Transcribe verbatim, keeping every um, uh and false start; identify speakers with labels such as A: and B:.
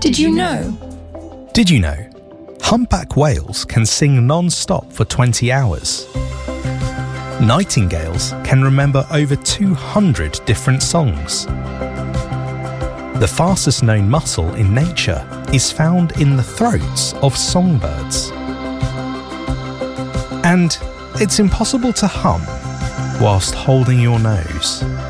A: Did you know?
B: Did you know? Humpback whales can sing non-stop for twenty hours. Nightingales can remember over two hundred different songs. The fastest known muscle in nature is found in the throats of songbirds. And it's impossible to hum whilst holding your nose.